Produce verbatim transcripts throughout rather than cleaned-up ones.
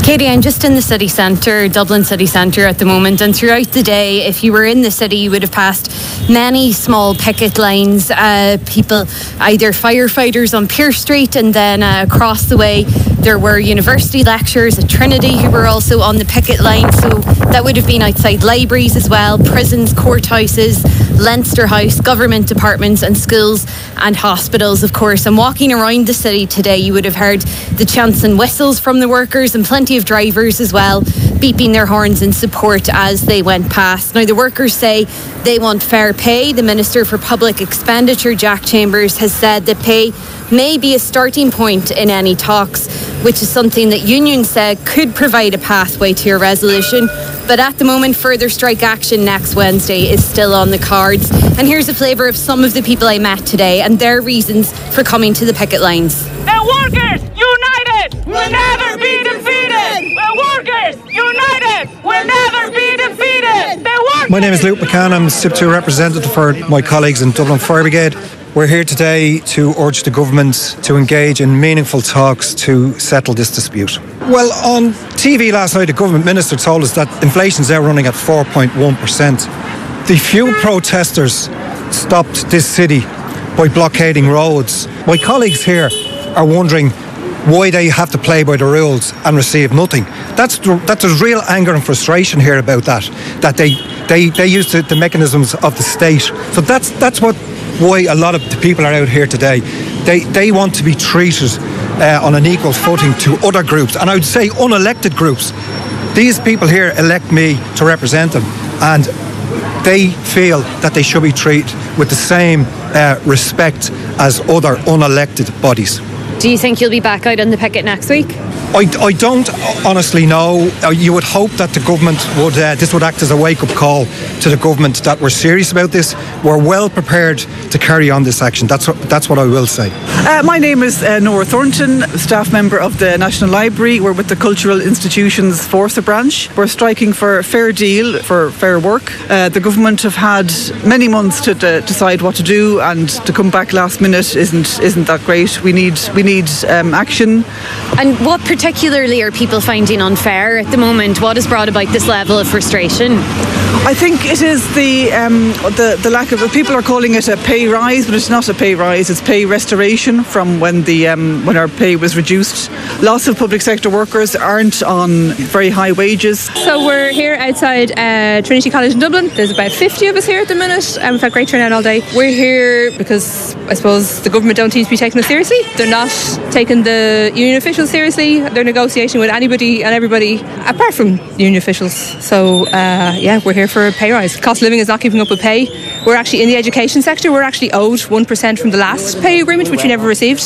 Katie, I'm just in the city centre, Dublin city centre at the moment, and throughout the day, if you were in the city, you would have passed many small picket lines, uh, people, either firefighters on Pearse Street, and then uh, across the way there were university lecturers at Trinity who were also on the picket line, so that would have been outside libraries as well, prisons, courthouses, Leinster House, government departments and schools and hospitals, of course. And walking around the city today, you would have heard the chants and whistles from the workers and plenty of drivers as well beeping their horns in support as they went past. Now, the workers say they want fair pay. The Minister for Public Expenditure, Jack Chambers, has said that pay may be a starting point in any talks, which is something that unions said could provide a pathway to a resolution. But at the moment, further strike action next Wednesday is still on the cards. And here's a flavour of some of the people I met today and their reasons for coming to the picket lines. The workers united will never be defeated. The workers united will never be defeated. The workers. My name is Luke McCann. I'm S I P two representative for my colleagues in Dublin Fire Brigade. We're here today to urge the government to engage in meaningful talks to settle this dispute. Well, on T V last night, the government minister told us that inflation's now running at four point one percent. The few protesters stopped this city by blockading roads. My colleagues here are wondering why they have to play by the rules and receive nothing. That's that there's real anger and frustration here about that. That they they they use the, the mechanisms of the state. So that's that's what why a lot of the people are out here today. They they want to be treated uh, on an equal footing to other groups, and I would say unelected groups. These people here elect me to represent them, and they feel that they should be treated with the same uh, respect as other unelected bodies. Do you think you'll be back out on the picket next week? I, I don't honestly know. You would hope that the government would, uh, this would act as a wake-up call to the government that we're serious about this. We're well prepared to carry on this action. That's what, that's what I will say. Uh, my name is uh, Nora Thornton, staff member of the National Library. We're with the Cultural Institutions Forza branch. We're striking for a fair deal, for fair work. Uh, the government have had many months to, to decide what to do, and to come back last minute isn't isn't that great. We need we need um, action. And what particularly are people finding unfair at the moment? What has brought about this level of frustration? I think it is the um, the the lack of. People are calling it a pay rise, but it's not a pay rise. It's pay restoration from when the um, when our pay was reduced. Lots of public sector workers aren't on very high wages. So we're here outside uh, Trinity College in Dublin. There's about fifty of us here at the minute. Um, we've had great turnout all day. We're here because I suppose the government don't seem to be taking us seriously. They're not taking the union officials seriously. They're negotiating with anybody and everybody apart from union officials. So uh, yeah, we're here for a pay rise. Cost of living is not keeping up with pay. We're actually in the education sector. We're actually owed one percent from the last pay agreement, which we never received.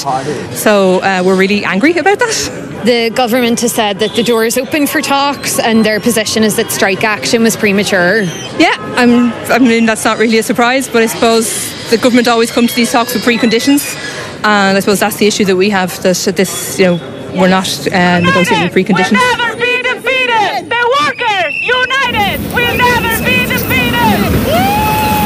So uh, we're really angry about that. The government has said that the door is open for talks, and their position is that strike action was premature. Yeah, I'm, I mean, that's not really a surprise, but I suppose the government always come to these talks with preconditions, and I suppose that's the issue that we have, that this, you know, we're not uh, negotiating with preconditions. We'll never be defeated! The workers united will never be defeated!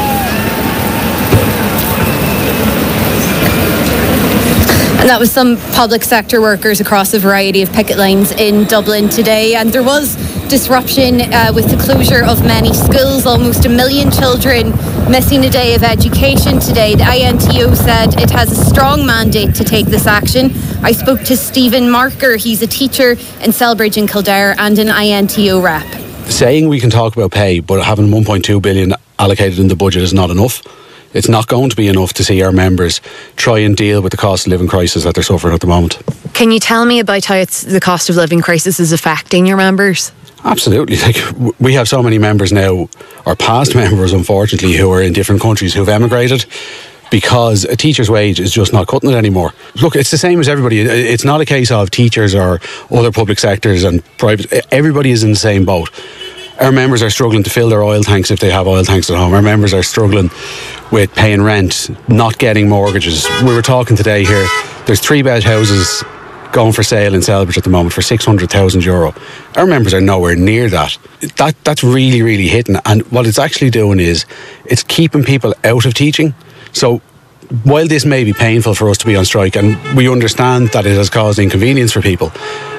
And that was some public sector workers across a variety of picket lines in Dublin today. And there was disruption uh, with the closure of many schools. Almost a million children missing a day of education today. The I N T O said it has a strong mandate to take this action. I spoke to Stephen Marker. He's a teacher in Selbridge in Kildare and an I N T O rep. Saying we can talk about pay, but having one point two billion allocated in the budget is not enough. It's not going to be enough to see our members try and deal with the cost of living crisis that they're suffering at the moment. Can you tell me about how it's, the cost of living crisis is affecting your members? Absolutely. Like, we have so many members now, or past members unfortunately, who are in different countries who've emigrated because a teacher's wage is just not cutting it anymore. Look, it's the same as everybody. It's not a case of teachers or other public sectors and private. Everybody is in the same boat. Our members are struggling to fill their oil tanks if they have oil tanks at home. Our members are struggling with paying rent, not getting mortgages. We were talking today here, there's three bed houses going for sale in Selbridge at the moment for six hundred thousand euro. Our members are nowhere near that. That That's really, really hitting. And what it's actually doing is it's keeping people out of teaching. So while this may be painful for us to be on strike, and we understand that it has caused inconvenience for people,